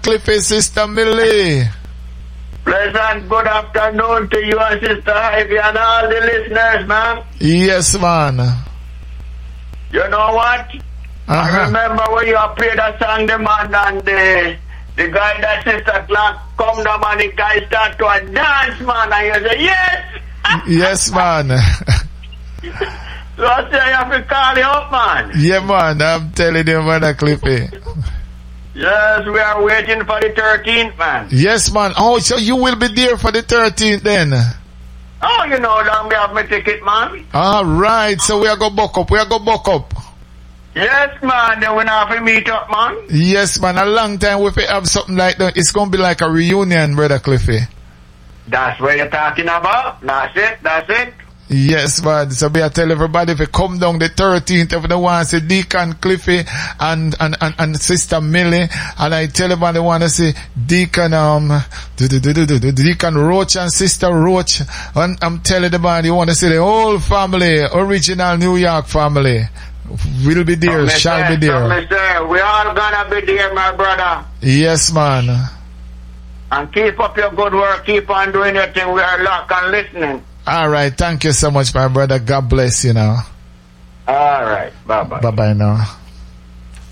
Cliffy, Sister Millie. Pleasant good afternoon to you and Sister Ivy and all the listeners, man. Yes, man. You know what? I remember when you played that song, the man, and the guy that Sister Clark come down, and the guy start to dance, man, and you say, yes! Yes, man. So I say, you have to call you up, man. Yeah, man, I'm telling you, man, Cliffy. Yes, we are waiting for the 13th, man. Yes, man. Oh, so you will be there for the 13th then? Oh, you know, long we have my ticket, man. All right, so we are going to buck up. Yes, man, then we have to meet up, man. Yes, man, a long time if we have something like that, it's going to be like a reunion, Brother Cliffy. That's what you're talking about. That's it. Yes, man. So I tell everybody if you come down the 13th, if they want to see Deacon Cliffy and Sister Millie, and I tell everybody want to see Deacon Deacon Roach and Sister Roach, and I'm telling everybody you want to see the whole family, original New York family. We'll be there, shall be there. We all gonna be there, my brother. Yes, man. And keep up your good work, keep on doing your thing. We are locked and listening. All right, thank you so much, my brother. God bless you now. All right, bye-bye. Bye-bye now.